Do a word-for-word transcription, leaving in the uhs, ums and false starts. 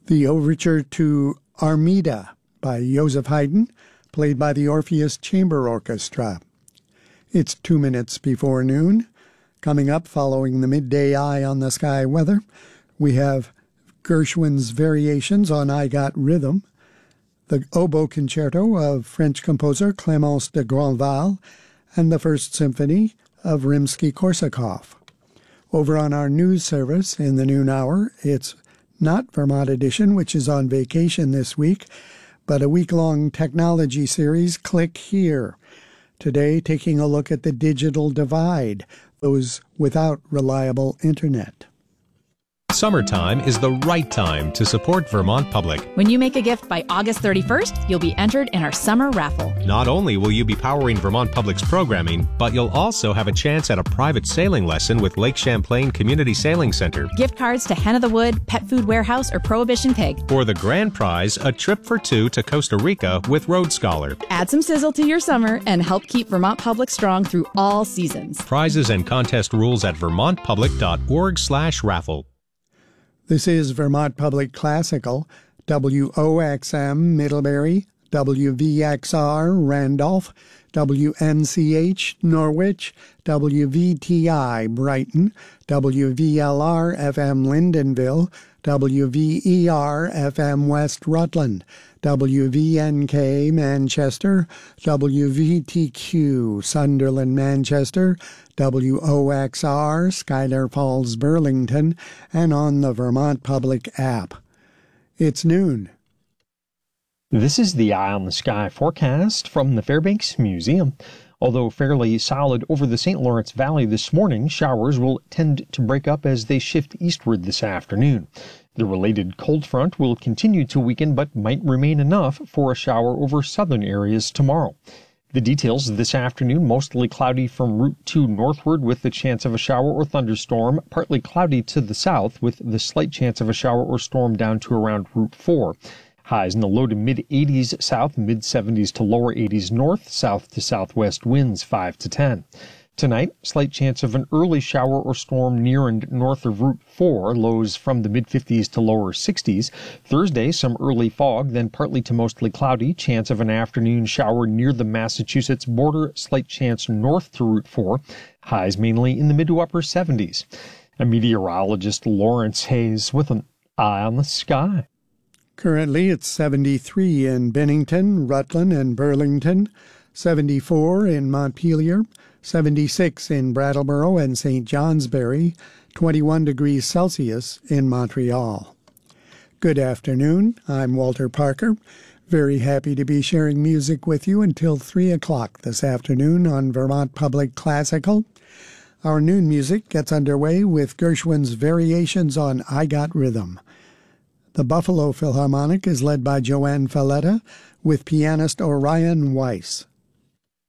The overture to Armida by Joseph Haydn, played by the Orpheus Chamber Orchestra. It's two minutes before noon. Coming up following the midday eye on the sky weather, we have Gershwin's Variations on I Got Rhythm, the oboe concerto of French composer Clémence de Grandval, and the First Symphony of Rimsky-Korsakov. Over on our news service in the noon hour, it's not Vermont Edition, which is on vacation this week, but a week-long technology series, Click Here. Today, taking a look at the digital divide, those without reliable internet. Summertime is the right time to support Vermont Public. When you make a gift by August thirty-first, you'll be entered in our summer raffle. Not only will you be powering Vermont Public's programming, but you'll also have a chance at a private sailing lesson with Lake Champlain Community Sailing Center. Gift cards to Hen of the Wood, Pet Food Warehouse, or Prohibition Pig. For the grand prize, a trip for two to Costa Rica with Road Scholar. Add some sizzle to your summer and help keep Vermont Public strong through all seasons. Prizes and contest rules at vermontpublic.org slash raffle. This is Vermont Public Classical, W O X M Middlebury, W V X R Randolph, W N C H Norwich, W V T I Brighton, W V L R F M Lyndonville, W V E R F M West Rutland, W V N K Manchester, W V T Q Sunderland Manchester, W O X R Schuyler Falls Burlington, and on the Vermont Public app. It's noon. This is the Eye on the Sky forecast from the Fairbanks Museum. Although fairly solid over the Saint Lawrence Valley this morning, showers will tend to break up as they shift eastward this afternoon. The related cold front will continue to weaken but might remain enough for a shower over southern areas tomorrow. The details this afternoon: mostly cloudy from Route two northward with the chance of a shower or thunderstorm, partly cloudy to the south with the slight chance of a shower or storm down to around Route four. Highs in the low to mid-eighties south, mid-seventies to lower eighties north, south to southwest winds five to ten. Tonight, slight chance of an early shower or storm near and north of Route four, lows from the mid-fifties to lower sixties. Thursday, some early fog, then partly to mostly cloudy, chance of an afternoon shower near the Massachusetts border, slight chance north to Route four, highs mainly in the mid to upper seventies. A meteorologist, Lawrence Hayes, with an eye on the sky. Currently, it's seventy-three in Bennington, Rutland, and Burlington, seventy-four in Montpelier, seventy-six in Brattleboro and Saint Johnsbury, twenty-one degrees Celsius in Montreal. Good afternoon. I'm Walter Parker. Very happy to be sharing music with you until three o'clock this afternoon on Vermont Public Classical. Our noon music gets underway with Gershwin's Variations on I Got Rhythm. The Buffalo Philharmonic is led by Joanne Falletta with pianist Orion Weiss.